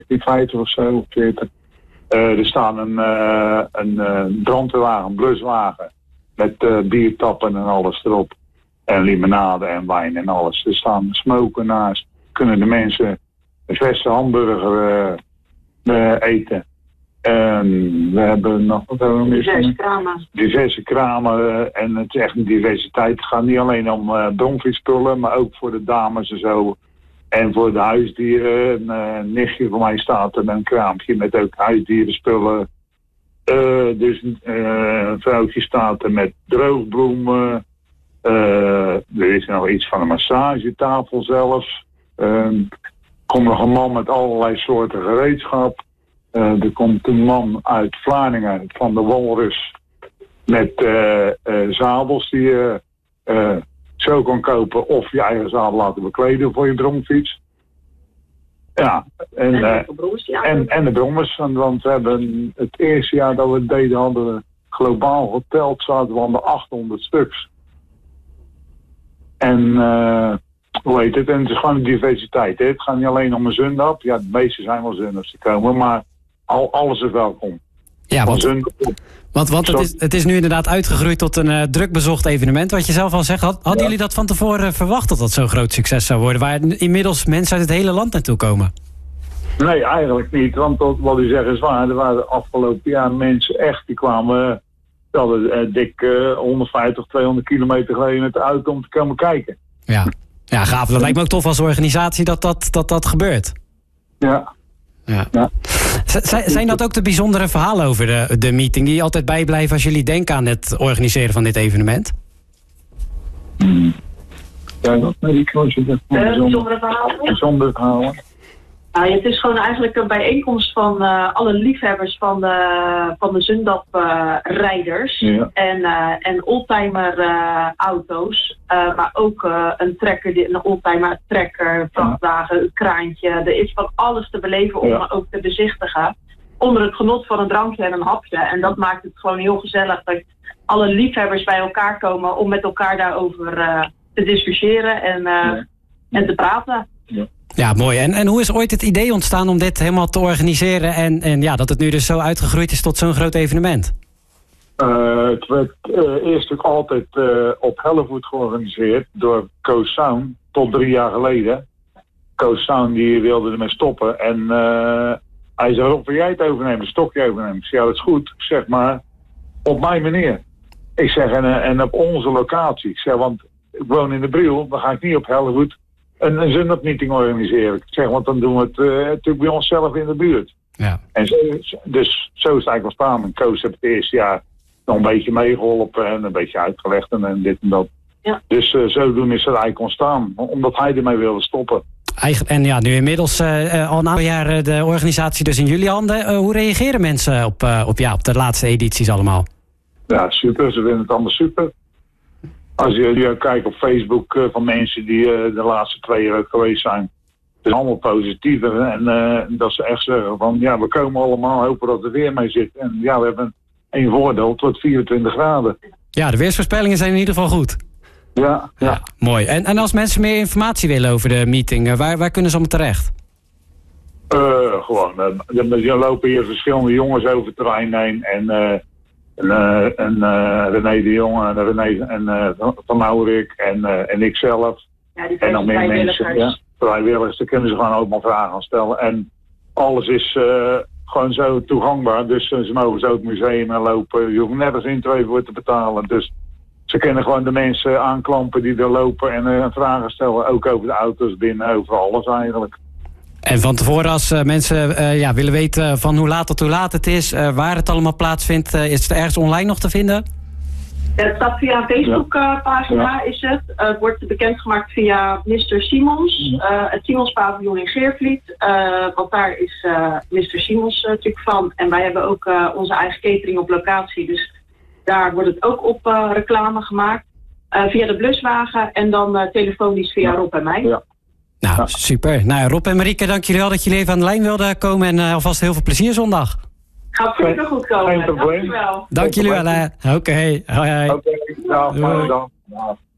50 of zo, 40. Er staan een brandweerwagen, een bluswagen. Met biertappen en alles erop. En limonade en wijn en alles. Er staan smoken naast. Kunnen de mensen een verse hamburger eten. En we hebben nog diverse kramen. En het is echt een diversiteit. Het gaat niet alleen om bronfietspullen, maar ook voor de dames en zo. En voor de huisdieren. Een nichtje van mij staat er met een kraampje met ook huisdierenspullen. Dus een vrouwtje staat er met droogbloemen. Er is nog iets van een massagetafel zelfs. Er komt nog een man met allerlei soorten gereedschap. Er komt een man uit Vlaardingen van de Walrus met zadels die je zo kan kopen of je eigen zadel laten bekleden voor je bromfiets. Ja, en de brommers. Want we hebben het eerste jaar dat we het deden hadden we globaal geteld, zaten we aan de 800 stuks. En hoe heet het? En het is gewoon een diversiteit. Hè? Het gaat niet alleen om een zundap. Ja, de meeste zijn wel zundap's te komen, maar alles is welkom. Ja, want het is nu inderdaad uitgegroeid tot een druk bezocht evenement. Wat je zelf al zegt, hadden jullie dat van tevoren verwacht dat dat zo'n groot succes zou worden? Waar inmiddels mensen uit het hele land naartoe komen? Nee, eigenlijk niet. Want wat u zegt is waar. Er waren afgelopen jaar mensen echt, die kwamen dik 150, 200 kilometer geleden met de auto om te komen kijken. Ja, gaaf. Dat lijkt me ook tof als organisatie dat gebeurt. Ja. Zijn dat ook de bijzondere verhalen over de meeting die altijd bijblijven als jullie denken aan het organiseren van dit evenement? Ja, dat weet ik niet. Bijzondere verhalen? Bijzondere verhalen. Het is gewoon eigenlijk een bijeenkomst van alle liefhebbers van de Zundap-rijders. Ja. En oldtimer auto's. Maar ook een oldtimer trekker, vrachtwagen, een kraantje. Er is van alles te beleven om ook te bezichtigen. Onder het genot van een drankje en een hapje. En dat maakt het gewoon heel gezellig dat alle liefhebbers bij elkaar komen om met elkaar daarover te discussiëren en te praten. Ja, mooi. En hoe is ooit het idee ontstaan om dit helemaal te organiseren en dat het nu dus zo uitgegroeid is tot zo'n groot evenement? Het werd eerst ook altijd op Hellevoet georganiseerd door Koos Sound tot 3 jaar geleden. Koos Sound die wilde ermee stoppen en hij zei, Rob, wil jij het overnemen, een stokje overnemen? Ik zei, ja, dat is goed. Ik zeg, maar op mijn manier. Ik zeg, en op onze locatie. Ik zeg, want ik woon in de Briel, dan ga ik niet op Hellevoet een zundagmeeting organiseren. Ik zeg, want dan doen we het natuurlijk bij onszelf in de buurt. Ja. En zo is het eigenlijk ontstaan. En Koos heeft het eerste jaar nog een beetje meegeholpen en een beetje uitgelegd en dit en dat. Ja. Dus zodoende is het eigenlijk ontstaan, omdat hij ermee wilde stoppen. En ja, nu inmiddels al een aantal jaar de organisatie dus in jullie handen. Hoe reageren mensen op de laatste edities allemaal? Ja, super. Ze vinden het allemaal super. Als je kijkt op Facebook van mensen die de laatste 2 jaar geweest zijn. Het is allemaal positief. En dat ze echt zeggen van ja, we komen allemaal, hopen dat er weer mee zit. En ja, we hebben één voordeel, het wordt 24 graden. Ja, de weersvoorspellingen zijn in ieder geval goed. Ja. Mooi. En als mensen meer informatie willen over de meeting, waar kunnen ze allemaal terecht? Gewoon, er lopen hier verschillende jongens over het terrein heen. En René de Jong en René Van Maurik en ik zelf. Ja, die en nog meer mensen. Ja, vrijwilligers, daar kunnen ze gewoon ook maar vragen aan stellen. En alles is gewoon zo toegankbaar. Dus ze mogen zo het museum in lopen. Je hoeft nergens intree voor te betalen. Dus ze kunnen gewoon de mensen aanklampen die er lopen en vragen stellen. Ook over de auto's binnen, over alles eigenlijk. En van tevoren als mensen willen weten van hoe laat het is, waar het allemaal plaatsvindt, is het ergens online nog te vinden? Het staat via een Facebookpagina, is het. Het wordt bekendgemaakt via Mr. Simons, het Simons paviljoen in Geervliet. Want daar is Mr. Simons natuurlijk van. En wij hebben ook onze eigen catering op locatie, dus daar wordt het ook op reclame gemaakt. Via de bluswagen en dan telefonisch via Rob en mij. Ja. Nou, super. Nou, Rob en Marieke, dank jullie wel dat jullie even aan de lijn wilden komen. En alvast heel veel plezier zondag. Gaat zeker goed komen. Geen probleem. Dank je wel. Dank jullie wel. Oké. Hoi. Oké, dag.